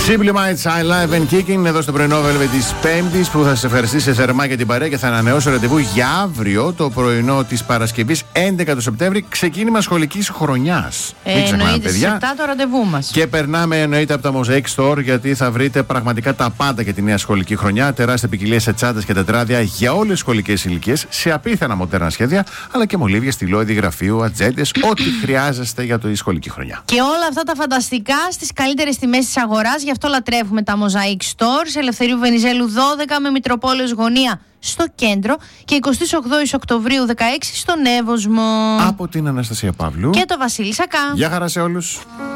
Simply Minds, I Live and Kicking εδώ στο πρωινό Velvet της Πέμπτης, που θα σας ευχαριστήσει θερμά για την παρέα και θα ανανεώσω ραντεβού για αύριο το πρωινό της Παρασκευής 11 του Σεπτέμβρη, ξεκίνημα σχολικής χρονιάς. Μην ξεχνάμε, παιδιά. Εννοείται το ραντεβού μας. Και περνάμε εννοείται από τα Mosaic Store, γιατί θα βρείτε πραγματικά τα πάντα για τη νέα σχολική χρονιά. Τεράστια ποικιλία σε τσάντες και τετράδια για όλες τις σχολικές ηλικίες, σε απίθανα μοντέρνα σχέδια, αλλά και μολύβια, στυλόιδη, γραφείου, ατζέντες, ό,τι χρειάζεστε για τη σχολική χρονιά. Και όλα αυτά τα φανταστικά στις καλύτερες τιμές της αγοράς. Γι' αυτό λατρεύουμε τα Mosaic Store σε Ελευθερίου Βενιζέλου 12 με Μητροπόλεως γωνία στο κέντρο και 28 Οκτωβρίου 16 στον Εύωσμο. Από την Αναστασία Παύλου και το Βασίλη Σακά. Γεια χαρά σε όλους.